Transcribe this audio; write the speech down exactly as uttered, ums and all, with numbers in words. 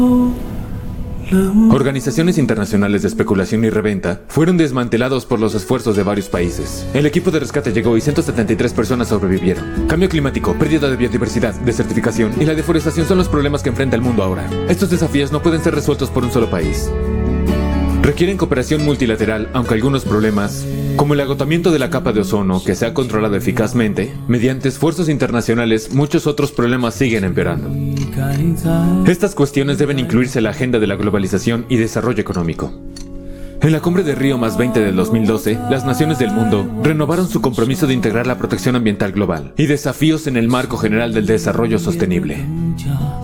Organizaciones internacionales de especulación y reventa fueron desmantelados por los esfuerzos de varios países. El equipo de rescate llegó y ciento setenta y tres personas sobrevivieron. Cambio climático, pérdida de biodiversidad, desertificación y la deforestación son los problemas que enfrenta el mundo ahora. Estos desafíos no pueden ser resueltos por un solo país. Requieren cooperación multilateral, aunque algunos problemas, como el agotamiento de la capa de ozono, que se ha controlado eficazmente, mediante esfuerzos internacionales, muchos otros problemas siguen empeorando. Estas cuestiones deben incluirse en la agenda de la globalización y desarrollo económico. En la cumbre de Río más veinte del dos mil doce, las naciones del mundo renovaron su compromiso de integrar la protección ambiental global y desafíos en el marco general del desarrollo sostenible.